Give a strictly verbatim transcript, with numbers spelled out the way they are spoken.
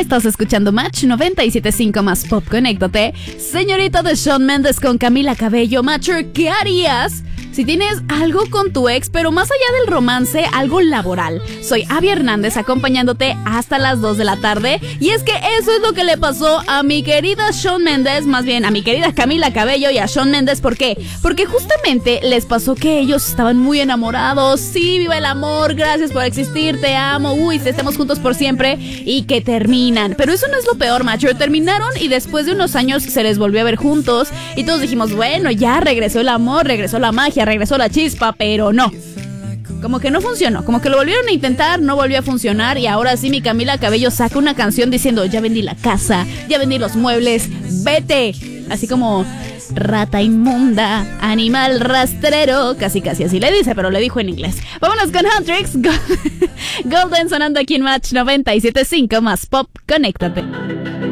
Estás escuchando Match noventa y siete punto cinco más Pop, conéctate. Señorita de Shawn Mendes con Camila Cabello. Matcher, ¿qué harías si tienes algo con tu ex, pero más allá del romance, algo laboral? Soy Abby Hernández acompañándote hasta las dos de la tarde. Y es que eso es lo que le pasó a mi querida Shawn Mendes, más bien a mi querida Camila Cabello y a Shawn Mendes. ¿Por qué? Porque justamente les pasó que ellos estaban muy enamorados. Sí, viva el amor, gracias por existir, te amo, uy, estemos juntos por siempre. Y que terminan. Pero eso no es lo peor, macho. Terminaron y después de unos años se les volvió a ver juntos. Y todos dijimos, bueno, ya regresó el amor, regresó la magia, regresó la chispa, pero no. Como que no funcionó, como que lo volvieron a intentar, no volvió a funcionar. Y ahora sí mi Camila Cabello saca una canción diciendo, ya vendí la casa, ya vendí los muebles, vete. Así como, rata inmunda, animal rastrero, casi casi así le dice, pero le dijo en inglés. Vámonos con Huntrix, Golden sonando aquí en Match noventa y siete punto cinco más Pop, conéctate.